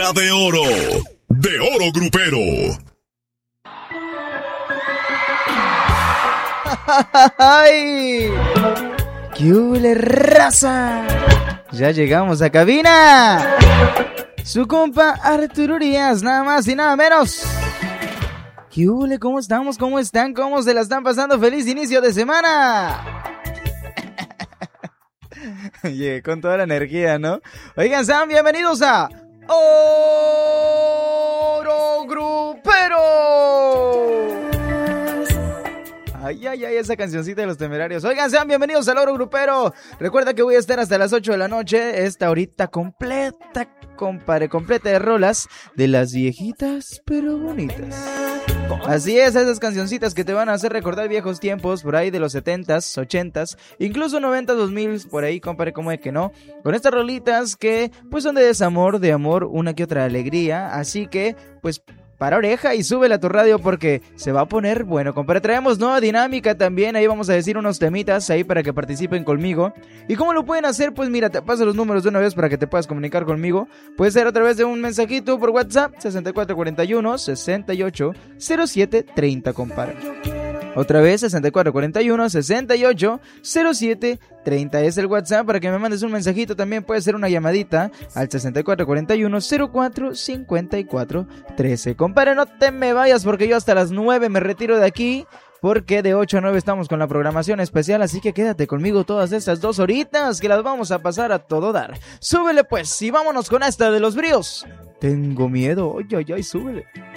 De oro grupero. ¡Ay! ¡Qué hule, raza! Ya llegamos a cabina. Su compa Arturo Urias, nada más y nada menos. ¿Qué hule? ¿Cómo estamos? ¿Cómo están? ¿Cómo se la están pasando? ¡Feliz inicio de semana! Oye, con toda la energía, ¿no? Oigan, sean bienvenidos a Oro Grupero. Ay, ay, ay, esa cancioncita de Los Temerarios. Oigan, sean bienvenidos al Oro Grupero. Recuerda que voy a estar hasta las 8 de la noche. Esta horita completa, compadre, completa de rolas de las viejitas pero bonitas. Así es, esas cancioncitas que te van a hacer recordar viejos tiempos, por ahí de los 70s, 80s, incluso 90s, 2000s, por ahí, compadre, como de que no. Con estas rolitas que, pues, son de desamor, de amor, una que otra alegría. Así que, pues, para oreja y súbela a tu radio porque se va a poner bueno, compadre. Traemos nueva dinámica también, ahí vamos a decir unos temitas ahí para que participen conmigo. ¿Y cómo lo pueden hacer? Pues mira, te paso los números de una vez para que te puedas comunicar conmigo. Puede ser a través de un mensajito por WhatsApp, 6441-680730, compadre. Otra vez, 6441-680730 es el WhatsApp para que me mandes un mensajito. También puede ser una llamadita al 6441-045413. Compadre, no te me vayas porque yo hasta las 9 me retiro de aquí, porque de 8 a 9 estamos con la programación especial, así que quédate conmigo todas estas 2 horitas que las vamos a pasar a todo dar. Súbele pues y vámonos con esta de Los Bríos. Tengo miedo, ay, ay, ay, súbele.